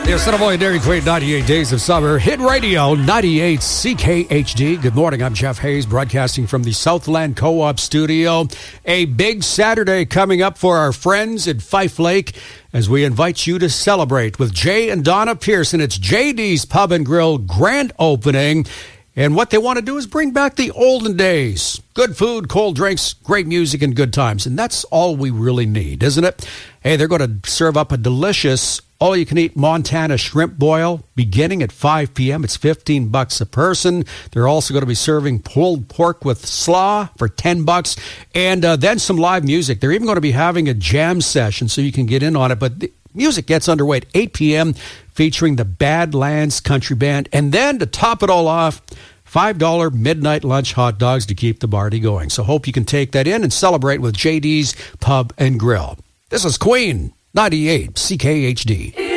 Cinnamoy Dairy Queen, 98 Days of Summer. Hit Radio, 98 CKHD. Good morning, I'm Jeff Hayes, broadcasting from the Southland Co-op studio. A big Saturday coming up for our friends at Fife Lake as we invite you to celebrate with Jay and Donna Pearson. It's JD's Pub and Grill grand opening. And what they want to do is bring back the olden days. Good food, cold drinks, great music, and good times. And that's all we really need, isn't it? Hey, they're going to serve up a delicious all-you-can-eat Montana shrimp boil beginning at 5 p.m. It's $15 a person. They're also going to be serving pulled pork with slaw for $10. And then some live music. They're even going to be having a jam session so you can get in on it. But the music gets underway at 8 p.m. featuring the Badlands Country Band. And then to top it all off, $5 midnight lunch hot dogs to keep the party going. So hope you can take that in and celebrate with JD's Pub and Grill. This is Queen, 98 CKHD.